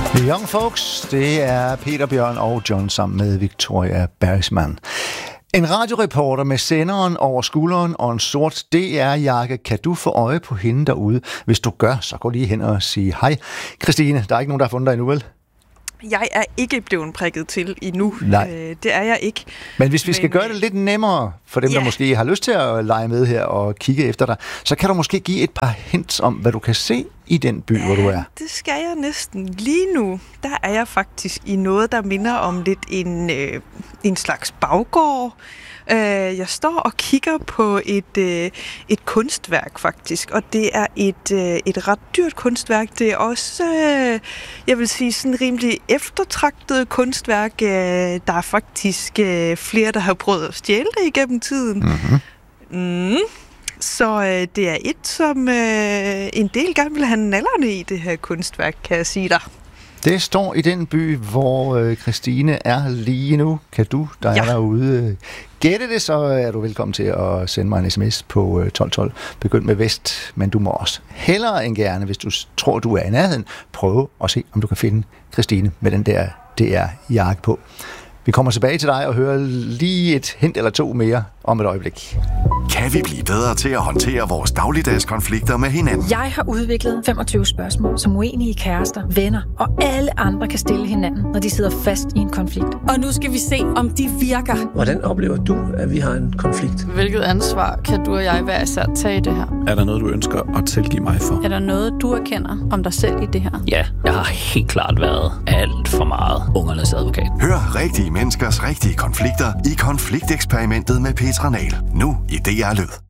Young Folks, det er Peter Bjørn og John sammen med Victoria Bergsman. En radioreporter med senderen over skulderen og en sort DR-jakke. Kan du få øje på hende derude? Hvis du gør, så gå lige hen og sige hej. Christine, der er ikke nogen, der har fundet dig endnu, vel? Jeg er ikke blevet prikket til endnu. Nej. Det er jeg ikke. Men hvis vi skal gøre det lidt nemmere for dem, der måske har lyst til at lege med her og kigge efter dig, så kan du måske give et par hints om, hvad du kan se i den by, hvor du er. Det skal jeg næsten. Lige nu, der er jeg faktisk i noget, der minder om lidt en slags baggård. Jeg står og kigger på et kunstværk faktisk, og det er et ret dyrt kunstværk. Det er også, jeg vil sige, sådan rimelig eftertragtet kunstværk. Der er faktisk flere, der har prøvet at stjæle det igennem tiden. Så det er som en del gerne vil have nallerne i det her kunstværk, kan jeg sige dig. Det står i den by, hvor Christine er lige nu. Kan du, der er derude, gætte det, så er du velkommen til at sende mig en sms på 1212. Begynd med vest, men du må også hellere end gerne, hvis du tror, du er i nærheden, prøve at se, om du kan finde Christine med den der DR-jakke på. Vi kommer tilbage til dig og hører lige et hint eller to mere om et øjeblik. Kan vi blive bedre til at håndtere vores dagligdags konflikter med hinanden? Jeg har udviklet 25 spørgsmål, som uenige kærester, venner og alle andre kan stille hinanden, når de sidder fast i en konflikt. Og nu skal vi se, om de virker. Hvordan oplever du, at vi har en konflikt? Hvilket ansvar kan du og jeg hver især tage i det her? Er der noget, du ønsker at tilgive mig for? Er der noget, du erkender om dig selv i det her? Ja, jeg har helt klart været alt for meget ungernes advokat. Hør rigtige menneskers rigtige konflikter i Konflikteksperimentet med Petra Nahl. Nu i DR Lyd.